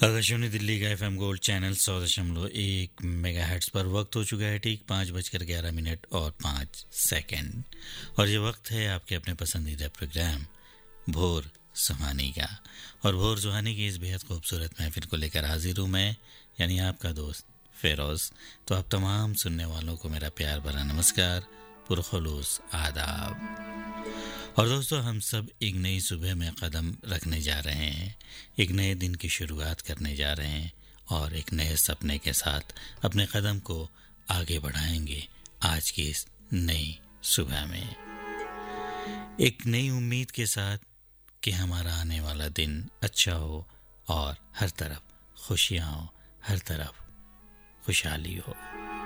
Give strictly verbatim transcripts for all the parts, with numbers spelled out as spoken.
आकाशवाणी दिल्ली का FM gold channel सौ दशमलव एक मेगा हर्ट्ज पर वक्त हो चुका है ठीक पाँच बजकर ग्यारह मिनट और पाँच सेकंड। और ये वक्त है आपके अपने पसंदीदा प्रोग्राम भोर सुहानी का। और भोर सुहानी की इस बेहद खूबसूरत महफिल को लेकर हाजिर हूँ मैं, यानी आपका दोस्त फेरोज। तो आप तमाम सुनने वालों को मेरा प्यार भरा नमस्कार, पुरखुलूस आदाब। और दोस्तों, हम सब एक नई सुबह में कदम रखने जा रहे हैं, एक नए दिन की शुरुआत करने जा रहे हैं और एक नए सपने के साथ अपने कदम को आगे बढ़ाएंगे आज की इस नई सुबह में, एक नई उम्मीद के साथ कि हमारा आने वाला दिन अच्छा हो और हर तरफ खुशियां हो, हर तरफ खुशहाली हो।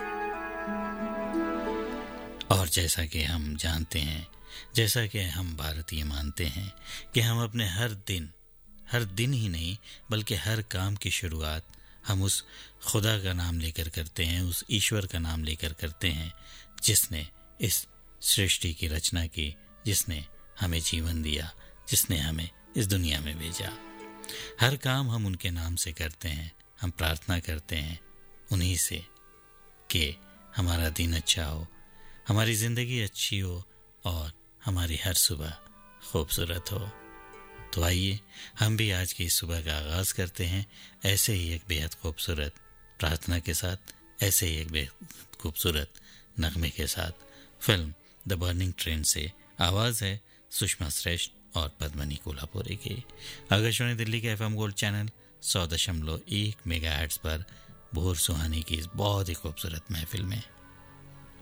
और जैसा कि हम जानते हैं, जैसा कि हम भारतीय मानते हैं कि हम अपने हर दिन हर दिन ही नहीं बल्कि हर काम की शुरुआत हम उस खुदा का नाम लेकर करते हैं, उस ईश्वर का नाम लेकर करते हैं जिसने इस सृष्टि की रचना की, जिसने हमें जीवन दिया, जिसने हमें इस दुनिया में भेजा। हर काम हम उनके नाम से करते हैं, हम प्रार्थना करते हैं उन्हीं से कि हमारा दिन अच्छा हो, हमारी ज़िंदगी अच्छी हो और हमारी हर सुबह खूबसूरत हो। तो आइए हम भी आज की इस सुबह का आगाज़ करते हैं ऐसे ही एक बेहद खूबसूरत प्रार्थना के साथ, ऐसे ही एक बेहद खूबसूरत नगमे के साथ। फिल्म द बर्निंग ट्रेन से आवाज़ है सुषमा श्रेष्ठ और पद्मनी कोल्हापुरी की। आकाशवाणी दिल्ली के एफएम गोल्ड चैनल सौ दशमलव एक मेगा हर्ट्ज पर भोर सुहानी की इस बहुत ही खूबसूरत महफिल में